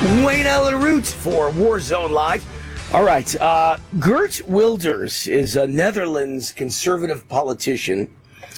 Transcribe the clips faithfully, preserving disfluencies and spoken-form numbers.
Wayne Allen Root for Warzone Live. All right, uh, Geert Wilders is a Netherlands conservative politician,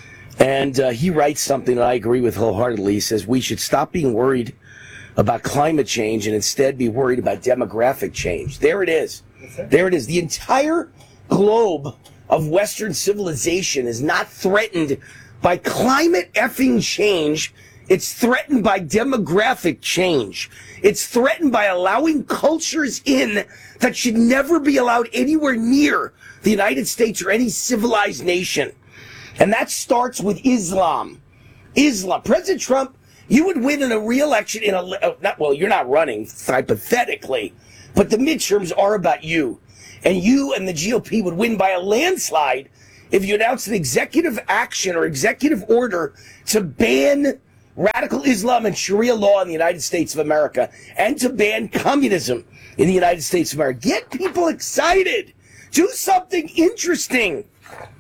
and uh, he writes something that I agree with wholeheartedly. He says we should stop being worried about climate change and instead be worried about demographic change. There it is. There it is. The entire globe of Western civilization is not threatened by climate effing change. It's threatened by demographic change. It's threatened by allowing cultures in that should never be allowed anywhere near the United States or any civilized nation. And that starts with Islam. Islam. President Trump, you would win in a re-election in a, uh, not, well, you're not running, hypothetically, but the midterms are about you. And you and the G O P would win by a landslide if you announced an executive action or executive order to ban radical Islam and Sharia law in the United States of America, and to ban communism in the United States of America. Get people excited. Do something interesting.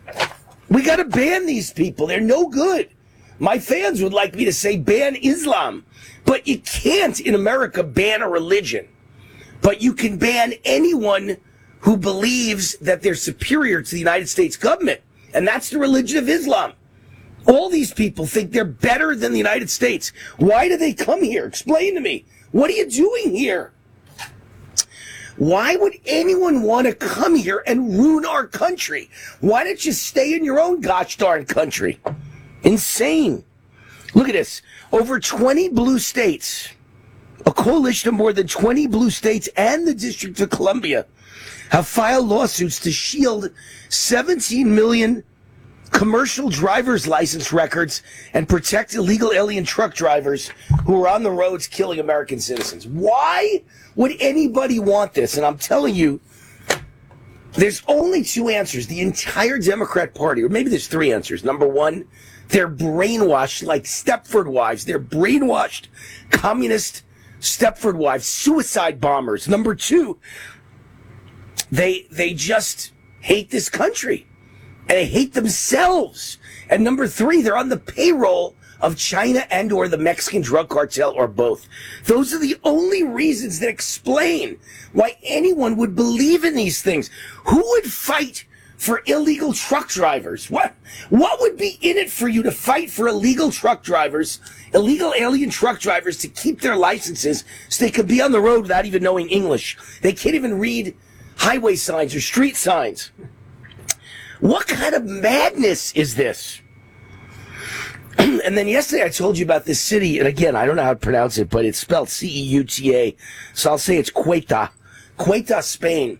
We got to ban these people. They're no good. My fans would like me to say ban Islam, but you can't in America ban a religion. But you can ban anyone who believes that they're superior to the United States government, and that's the religion of Islam. All these people think they're better than the United States. Why do they come here? Explain to me. What are you doing here? Why would anyone want to come here and ruin our country? Why don't you stay in your own gosh darn country? Insane. Look at this. Over twenty blue states, a coalition of more than twenty blue states and the District of Columbia have filed lawsuits to shield seventeen million commercial driver's license records and protect illegal alien truck drivers who are on the roads killing American citizens. Why would anybody want this? And I'm telling you, there's only two answers. The entire Democrat Party, or maybe there's three answers. Number one, they're brainwashed like Stepford wives. They're brainwashed communist Stepford wives, suicide bombers. Number two, they they just hate this country. And they hate themselves. And number three, they're on the payroll of China and or the Mexican drug cartel or both. Those are the only reasons that explain why anyone would believe in these things. Who would fight for illegal truck drivers? What, what would be in it for you to fight for illegal truck drivers, illegal alien truck drivers to keep their licenses so they could be on the road without even knowing English? They can't even read highway signs or street signs. What kind of madness is this? And then yesterday I told you about this city, and again, I don't know how to pronounce it, but it's spelled C E U T A, so I'll say it's Ceuta. Ceuta, Spain,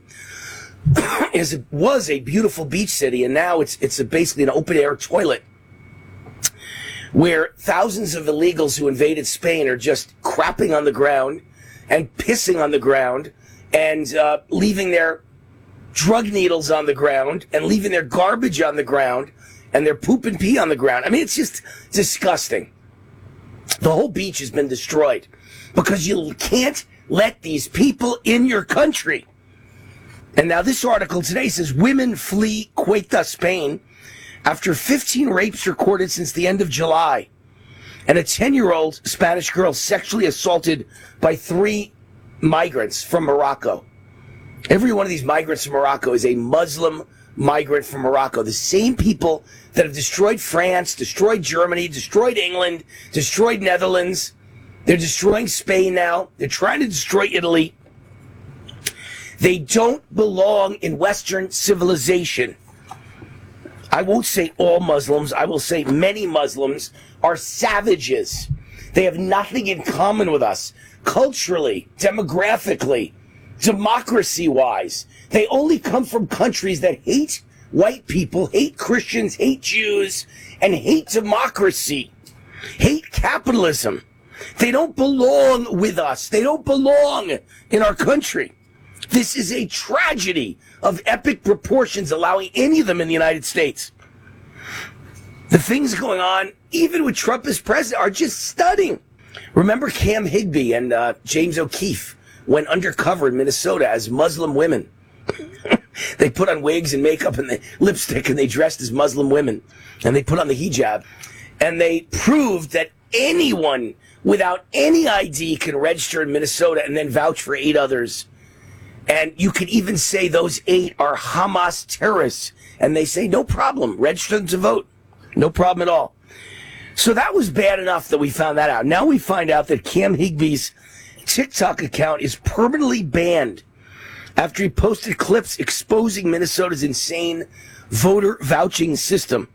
is was a beautiful beach city, and now it's it's a, basically an open-air toilet where thousands of illegals who invaded Spain are just crapping on the ground and pissing on the ground and uh, leaving their drug needles on the ground and leaving their garbage on the ground and their poop and pee on the ground. I mean, it's just disgusting. The whole beach has been destroyed because you can't let these people in your country. And now this article today says women flee Ceuta, Spain after fifteen rapes recorded since the end of July. And a ten-year-old Spanish girl sexually assaulted by three migrants from Morocco. Every one of these migrants from Morocco is a Muslim migrant from Morocco. The same people that have destroyed France, destroyed Germany, destroyed England, destroyed Netherlands. They're destroying Spain now. They're trying to destroy Italy. They don't belong in Western civilization. I won't say all Muslims. I will say many Muslims are savages. They have nothing in common with us culturally, demographically, democracy-wise. They only come from countries that hate white people, hate Christians, hate Jews, and hate democracy, hate capitalism. They don't belong with us. They don't belong in our country. This is a tragedy of epic proportions, allowing any of them in the United States. The things going on, even with Trump as president, are just stunning. Remember Cam Higbee and uh, James O'Keefe went undercover in Minnesota as Muslim women. They put on wigs and makeup and the lipstick and they dressed as Muslim women. And they put on the hijab. And they proved that anyone without any I D can register in Minnesota and then vouch for eight others. And you could even say those eight are Hamas terrorists. And they say, no problem, register them to vote. No problem at all. So that was bad enough that we found that out. Now we find out that Cam Higby's TikTok account is permanently banned after he posted clips exposing Minnesota's insane voter vouching system.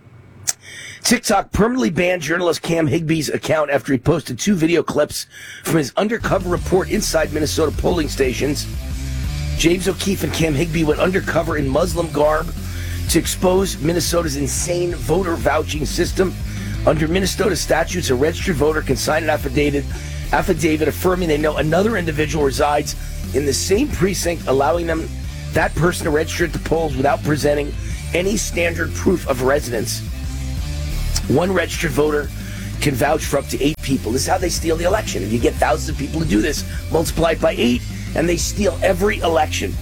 TikTok permanently banned journalist Cam Higby's account after he posted two video clips from his undercover report inside Minnesota polling stations. James O'Keefe and Cam Higby went undercover in Muslim garb to expose Minnesota's insane voter vouching system. Under Minnesota statutes, a registered voter can sign an affidavit, affidavit affirming they know another individual resides in the same precinct, allowing them that person to register at the polls without presenting any standard proof of residence. One registered voter can vouch for up to eight people. This is how they steal the election. If you get thousands of people to do this, multiply it by eight, and they steal every election.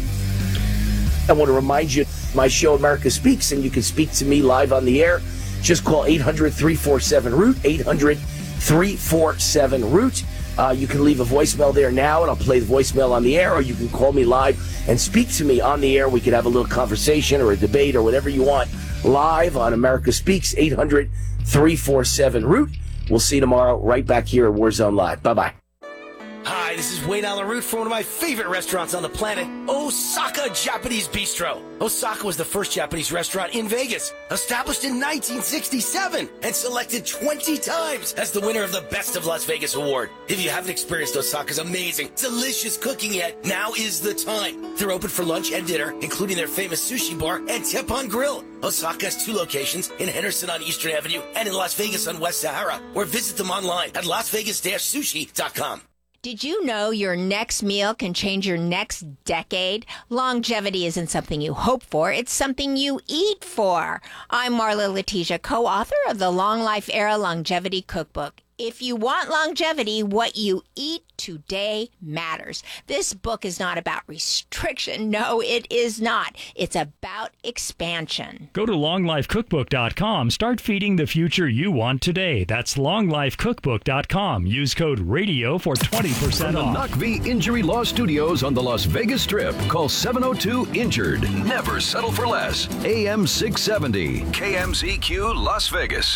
I want to remind you, my show America Speaks, and you can speak to me live on the air. Just call eight hundred, three four seven, root, eight hundred, three four seven, root. Uh, you can leave a voicemail there now, and I'll play the voicemail on the air, or you can call me live and speak to me on the air. We could have a little conversation or a debate or whatever you want live on America Speaks, eight hundred, three four seven, root. We'll see you tomorrow right back here at Warzone Live. Bye-bye. Hi, this is Wayne Allen Root from one of my favorite restaurants on the planet, Osaka Japanese Bistro. Osaka was the first Japanese restaurant in Vegas, established in nineteen sixty-seven and selected twenty times as the winner of the Best of Las Vegas award. If you haven't experienced Osaka's amazing, delicious cooking yet, now is the time. They're open for lunch and dinner, including their famous sushi bar and Teppan Grill. Osaka has two locations, in Henderson on Eastern Avenue and in Las Vegas on West Sahara, or visit them online at las vegas dash sushi dot com. Did you know your next meal can change your next decade? Longevity isn't something you hope for, it's something you eat for. I'm Marla Letitia, co-author of the Long Life Era Longevity Cookbook. If you want longevity, what you eat today matters. This book is not about restriction. No, it is not. It's about expansion. Go to long life cookbook dot com. Start feeding the future you want today. That's long life cookbook dot com. Use code RADIO for twenty percent From off. the Knock V Injury Law Studios on the Las Vegas Strip. Call seven oh two, injured. Never settle for less. A M six seventy. K M Z Q Las Vegas.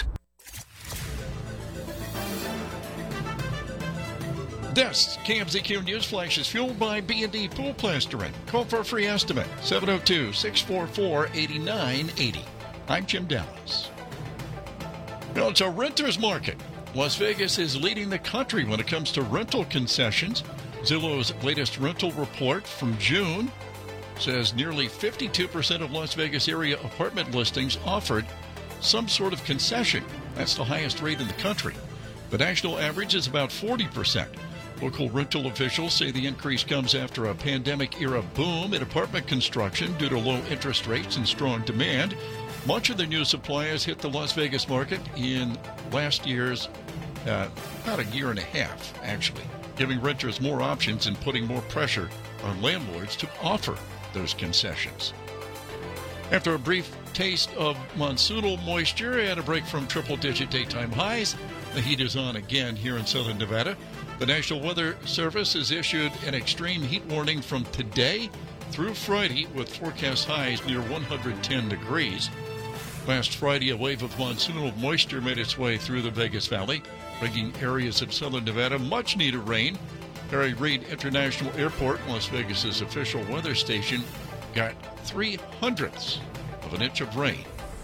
This K M Z Q News Flash is fueled by B and D Pool Plastering. Call for a free estimate, seven oh two, six four four, eight nine eight oh. I'm Jim Dallas. Now, it's a renter's market. Las Vegas is leading the country when it comes to rental concessions. Zillow's latest rental report from June says nearly fifty-two percent of Las Vegas area apartment listings offered some sort of concession. That's the highest rate in the country. The national average is about forty percent. Local rental officials say the increase comes after a pandemic-era boom in apartment construction due to low interest rates and strong demand. Much of the new supply has hit the Las Vegas market in last year's, uh, about a year and a half, actually, giving renters more options and putting more pressure on landlords to offer those concessions. After a brief taste of monsoonal moisture and a break from triple-digit daytime highs, the heat is on again here in southern Nevada. The National Weather Service has issued an extreme heat warning from today through Friday with forecast highs near one hundred ten degrees. Last Friday, a wave of monsoonal moisture made its way through the Vegas Valley, bringing areas of southern Nevada much-needed rain. Harry Reid International Airport, Las Vegas's official weather station, got three hundredths of an inch of rain.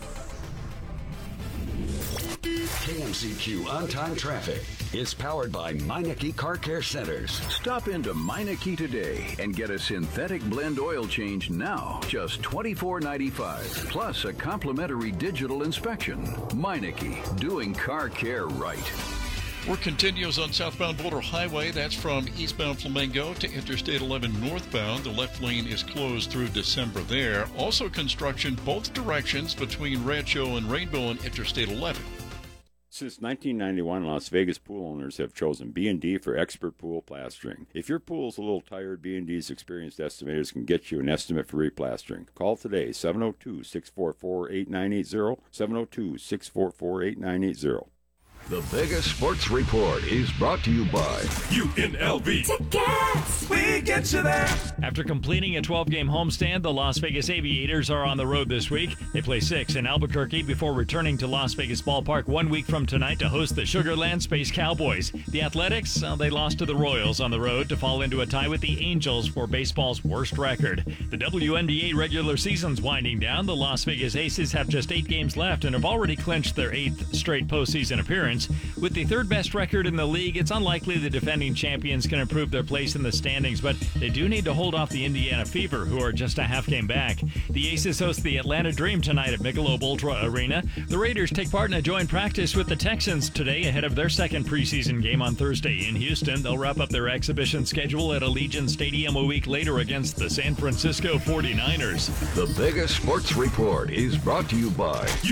K M Z Q On-Time Traffic is powered by Meineke Car Care Centers. Stop into Meineke today and get a synthetic blend oil change now, just twenty-four ninety-five, plus a complimentary digital inspection. Meineke, doing car care right. Work continues on southbound Boulder Highway. That's from eastbound Flamingo to Interstate eleven northbound. The left lane is closed through December there. Also construction both directions between Rancho and Rainbow and Interstate eleven. Since nineteen ninety-one, Las Vegas pool owners have chosen B and D for expert pool plastering. If your pool is a little tired, B and D's experienced estimators can get you an estimate for replastering. Call today, seven oh two, six four four, eight nine eight oh, seven oh two, six four four, eight nine eight oh. The Vegas Sports Report is brought to you by U N L V. Tickets! We get you there. After completing a twelve-game homestand, the Las Vegas Aviators are on the road this week. They play six in Albuquerque before returning to Las Vegas Ballpark one week from tonight to host the Sugar Land Space Cowboys. The Athletics, uh, they lost to the Royals on the road to fall into a tie with the Angels for baseball's worst record. The W N B A regular season's winding down. The Las Vegas Aces have just eight games left and have already clinched their eighth straight postseason appearance. With the third-best record in the league, it's unlikely the defending champions can improve their place in the standings, but they do need to hold off the Indiana Fever, who are just a half game back. The Aces host the Atlanta Dream tonight at Michelob Ultra Arena. The Raiders take part in a joint practice with the Texans today ahead of their second preseason game on Thursday in Houston. They'll wrap up their exhibition schedule at Allegiant Stadium a week later against the San Francisco forty-niners. The Vegas Sports Report is brought to you by U